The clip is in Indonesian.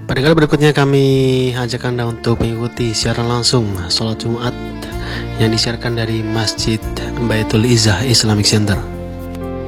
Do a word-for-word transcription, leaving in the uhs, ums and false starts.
Pada kali berikutnya kami ajak Anda untuk mengikuti siaran langsung sholat Jumat yang disiarkan dari Masjid Baitul Izzah Islamic Center.